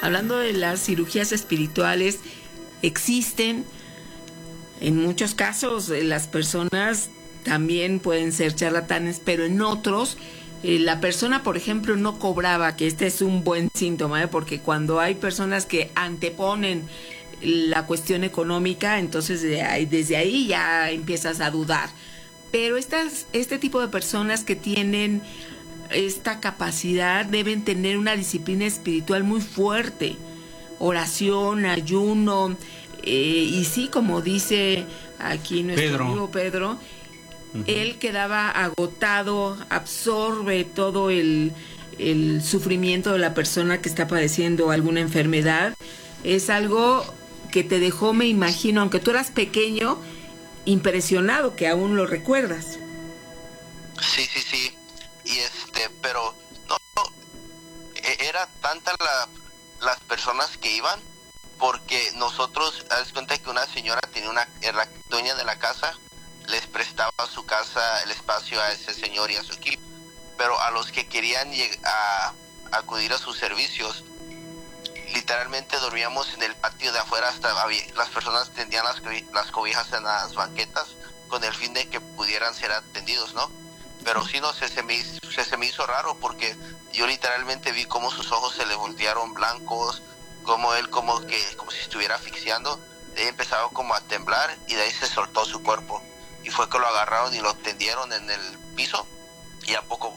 hablando de las cirugías espirituales, existen en muchos casos, las personas también pueden ser charlatanes, pero en otros la persona, por ejemplo, no cobraba, que este es un buen síntoma, porque cuando hay personas que anteponen la cuestión económica, entonces desde ahí ya empiezas a dudar. Pero este tipo de personas que tienen esta capacidad deben tener una disciplina espiritual muy fuerte, oración, ayuno, y sí, como dice aquí nuestro amigo Pedro, él quedaba agotado, absorbe todo el sufrimiento de la persona que está padeciendo alguna enfermedad. Es algo que te dejó, me imagino, aunque tú eras pequeño, impresionado, que aún lo recuerdas. Sí. Y pero no, era tanta las personas que iban, porque nosotros, haz cuenta que una señora era dueña de la casa, les prestaba su casa, el espacio a ese señor y a su equipo, pero a los que querían acudir a sus servicios, literalmente dormíamos en el patio de afuera, las personas tendían las cobijas en las banquetas con el fin de que pudieran ser atendidos, ¿no? Pero sí, no sé, se me hizo raro, porque yo literalmente vi cómo sus ojos se le voltearon blancos, como él como si estuviera asfixiando. De ahí empezaba como a temblar y de ahí se soltó su cuerpo, y fue que lo agarraron y lo tendieron en el piso, y a poco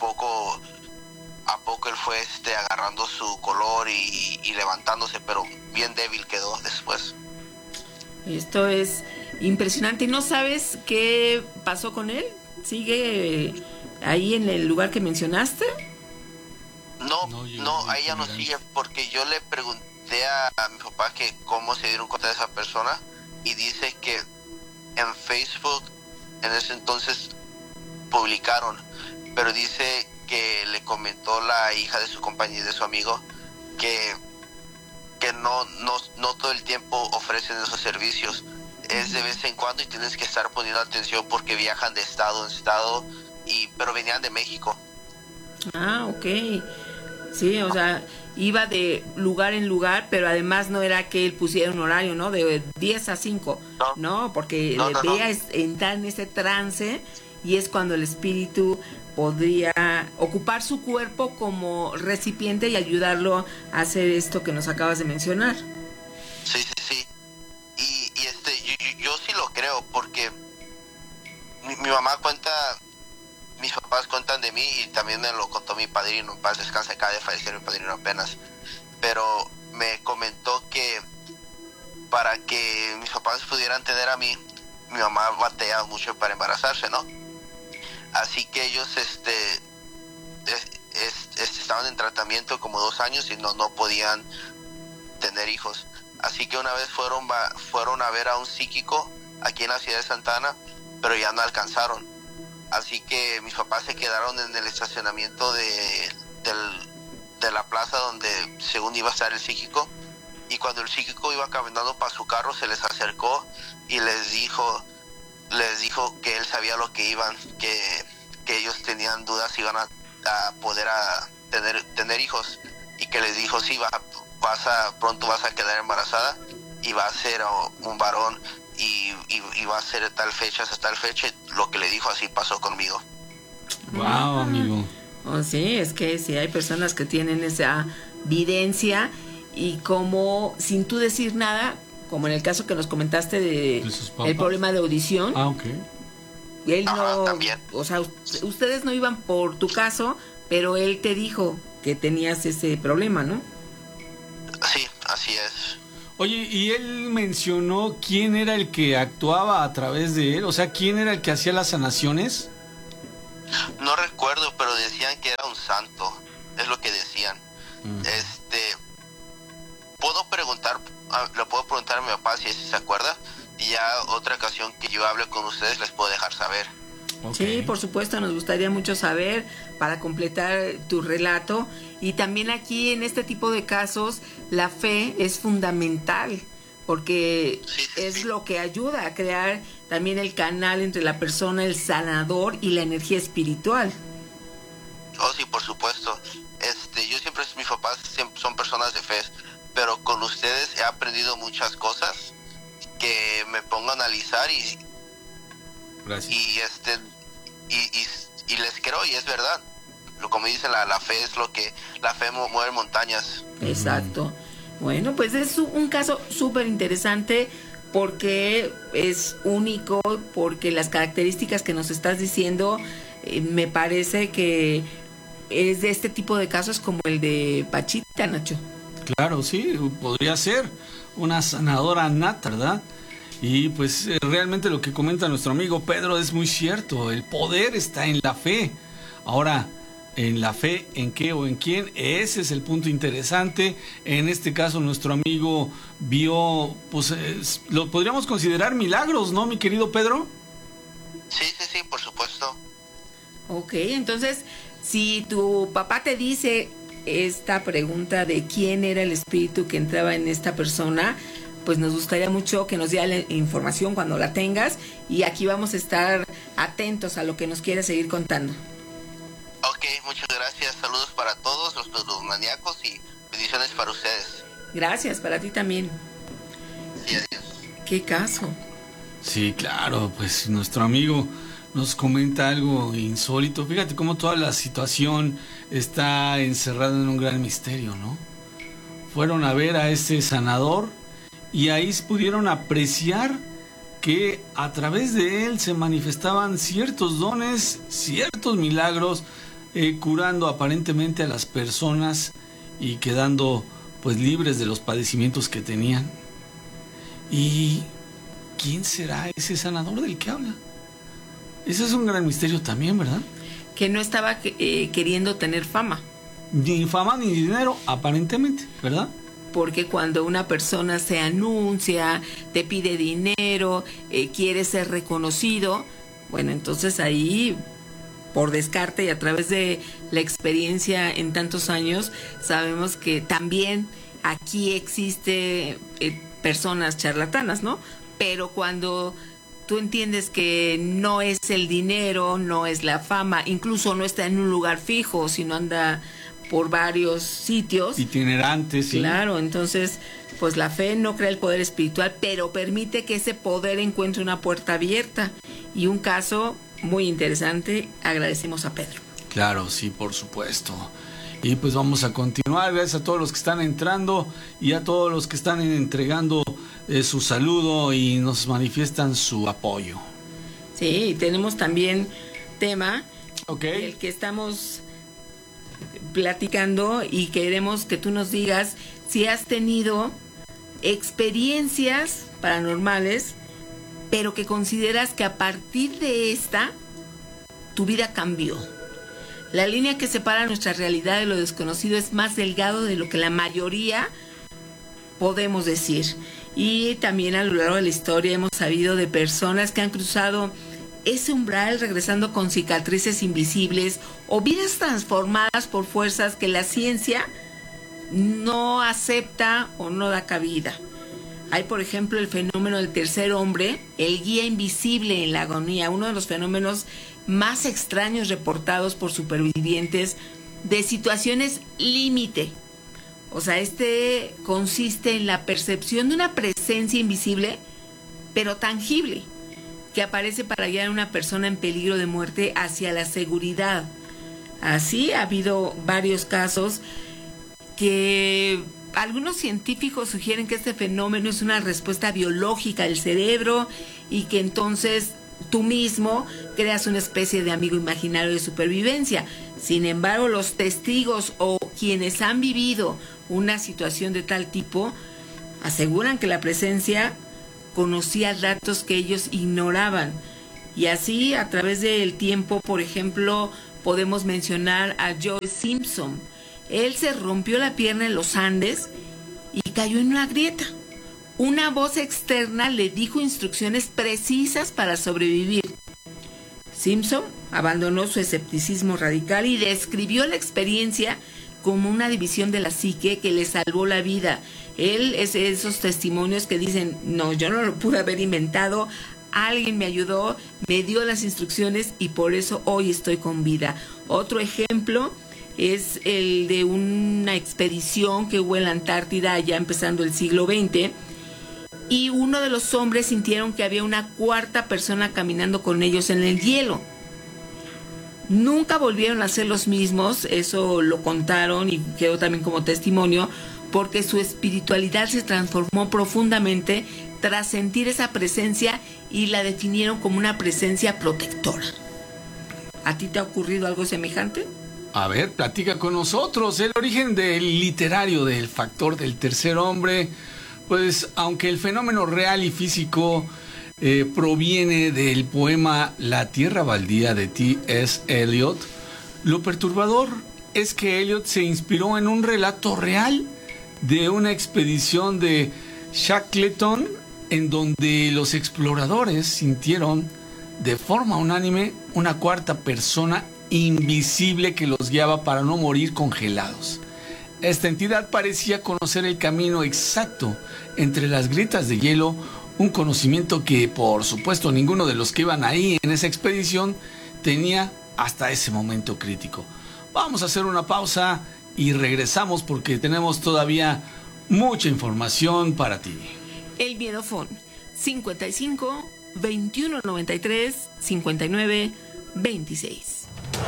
él fue agarrando su color y levantándose, pero bien débil quedó después. Esto es impresionante. ¿Y no sabes qué pasó con él? ¿Sigue ahí en el lugar que mencionaste? No, ahí ya no sigue, porque yo le pregunté a mi papá que cómo se dieron cuenta de esa persona, y dice que en Facebook en ese entonces publicaron, pero dice que le comentó la hija de su compañero, de su amigo, que no todo el tiempo ofrecen esos servicios, es de vez en cuando, y tienes que estar poniendo atención porque viajan de estado en estado, pero venían de México. Ah, ok. Sí, o sea, iba de lugar en lugar, pero además no era que él pusiera un horario, ¿no? De 10 a 5, no, porque debía entrar en ese trance, y es cuando el espíritu podría ocupar su cuerpo como recipiente y ayudarlo a hacer esto que nos acabas de mencionar. Sí. Yo sí lo creo, porque mi mamá cuenta, mis papás cuentan de mí, y también me lo contó mi padrino, en paz descanse, acaba de fallecer mi padrino apenas, pero me comentó que para que mis papás pudieran tener a mí, mi mamá batallaba mucho para embarazarse, ¿no? Así que ellos estaban en tratamiento como 2 años y no podían tener hijos. Así que una vez fueron a ver a un psíquico aquí en la ciudad de Santa Ana, pero ya no alcanzaron. Así que mis papás se quedaron en el estacionamiento de la plaza donde según iba a estar el psíquico, y cuando el psíquico iba caminando para su carro se les acercó y les dijo que él sabía lo que iban, que ellos tenían dudas si iban a poder tener hijos, y que les dijo, sí, pronto vas a quedar embarazada y va a ser un varón, y va a ser de tal fecha hasta tal fecha. Lo que le dijo, así pasó conmigo. Wow, amigo. Oh, sí, es que sí hay personas que tienen esa videncia, y como sin tú decir nada, como en el caso que nos comentaste de el problema de audición. Ah, ok. Él no, también. O sea, ustedes no iban por tu caso, pero él te dijo que tenías ese problema, ¿no? Sí, así es. Oye, ¿y él mencionó quién era el que actuaba a través de él? O sea, ¿quién era el que hacía las sanaciones? No recuerdo, pero decían que era un santo, es lo que decían. Le puedo preguntar a mi papá si se acuerda, y ya otra ocasión que yo hable con ustedes les puedo dejar saber. Okay. Sí, por supuesto, nos gustaría mucho saber para completar tu relato. Y también aquí en este tipo de casos la fe es fundamental, porque es lo que ayuda a crear también el canal entre la persona, el sanador, y la energía espiritual. Oh, sí, por supuesto. Yo siempre, mi papá papás siempre son personas de fe, pero con ustedes he aprendido muchas cosas que me pongo a analizar y les creo, y es verdad. Como dicen, la fe es lo que, la fe mueve montañas. Exacto. Bueno, pues es un caso súper interesante porque es único, porque las características que nos estás diciendo me parece que es de este tipo de casos como el de Pachita, Nacho. Claro, sí, podría ser una sanadora nata, ¿verdad? Y pues realmente lo que comenta nuestro amigo Pedro es muy cierto, el poder está en la fe. Ahora, ¿en la fe en qué o en quién? Ese es el punto interesante. En este caso nuestro amigo vio, pues lo podríamos considerar milagros, ¿no, mi querido Pedro? Sí, por supuesto. Ok, entonces, si tu papá te dice esta pregunta de quién era el espíritu que entraba en esta persona, pues nos gustaría mucho que nos diera la información cuando la tengas, y aquí vamos a estar atentos a lo que nos quieras seguir contando. Ok, muchas gracias. Saludos para todos los maníacos y bendiciones para ustedes. Gracias, para ti también. Sí, adiós. ¿Qué caso? Sí, claro, pues nuestro amigo nos comenta algo insólito. Fíjate cómo toda la situación está encerrada en un gran misterio, ¿no? Fueron a ver a ese sanador y ahí pudieron apreciar que a través de él se manifestaban ciertos dones, ciertos milagros, curando aparentemente a las personas y quedando pues libres de los padecimientos que tenían. ¿Y quién será ese sanador del que habla? Ese es un gran misterio también, ¿verdad? Que no estaba queriendo tener fama. Ni fama ni dinero, aparentemente, ¿verdad? Porque cuando una persona se anuncia, te pide dinero, quiere ser reconocido, bueno, entonces ahí, por descarte y a través de la experiencia en tantos años, sabemos que también aquí existe personas charlatanas, ¿no? Pero cuando tú entiendes que no es el dinero, no es la fama, incluso no está en un lugar fijo, sino anda por varios sitios itinerantes, sí. Claro, entonces pues la fe no crea el poder espiritual, pero permite que ese poder encuentre una puerta abierta. Y un caso muy interesante, agradecemos a Pedro. Claro, sí, por supuesto. Y pues vamos a continuar. Gracias a todos los que están entrando y a todos los que están entregando su saludo y nos manifiestan su apoyo. Sí, tenemos también tema, el que estamos platicando, y queremos que tú nos digas si has tenido experiencias paranormales, pero que consideras que a partir de esta tu vida cambió. La línea que separa nuestra realidad de lo desconocido es más delgado de lo que la mayoría podemos decir. Y también a lo largo de la historia hemos sabido de personas que han cruzado ese umbral regresando con cicatrices invisibles o vidas transformadas por fuerzas que la ciencia no acepta o no da cabida. Hay, por ejemplo, el fenómeno del tercer hombre, el guía invisible en la agonía, uno de los fenómenos más extraños reportados por supervivientes de situaciones límite. O sea, este consiste en la percepción de una presencia invisible, pero tangible, que aparece para guiar a una persona en peligro de muerte hacia la seguridad. Así ha habido varios casos que algunos científicos sugieren que este fenómeno es una respuesta biológica del cerebro y que entonces tú mismo creas una especie de amigo imaginario de supervivencia. Sin embargo, los testigos o quienes han vivido una situación de tal tipo aseguran que la presencia conocía datos que ellos ignoraban. Y así, a través del tiempo, por ejemplo, podemos mencionar a Joe Simpson. Él se rompió la pierna en los Andes y cayó en una grieta. Una voz externa le dijo instrucciones precisas para sobrevivir. Simpson abandonó su escepticismo radical y describió la experiencia como una división de la psique que le salvó la vida. Él es de esos testimonios que dicen, no, yo no lo pude haber inventado, alguien me ayudó, me dio las instrucciones y por eso hoy estoy con vida. Otro ejemplo es el de una expedición que hubo en la Antártida ya empezando el siglo XX, y uno de los hombres sintieron que había una cuarta persona caminando con ellos en el hielo. Nunca volvieron a ser los mismos, eso lo contaron y quedó también como testimonio, porque su espiritualidad se transformó profundamente tras sentir esa presencia y la definieron como una presencia protectora. ¿A ti te ha ocurrido algo semejante? A ver, platica con nosotros. El origen del literario del factor del tercer hombre, pues aunque el fenómeno real y físico proviene del poema La Tierra Baldía de T.S. Eliot, lo perturbador es que Eliot se inspiró en un relato real de una expedición de Shackleton en donde los exploradores sintieron de forma unánime una cuarta persona invisible que los guiaba para no morir congelados. Esta entidad parecía conocer el camino exacto entre las grietas de hielo, un conocimiento que, por supuesto, ninguno de los que iban ahí en esa expedición tenía hasta ese momento crítico. Vamos a hacer una pausa y regresamos porque tenemos todavía mucha información para ti. El Miedofón, 55 21 93 59 26.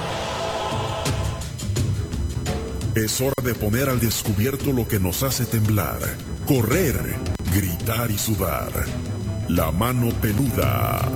Es hora de poner al descubierto lo que nos hace temblar, correr, gritar y sudar. La mano peluda.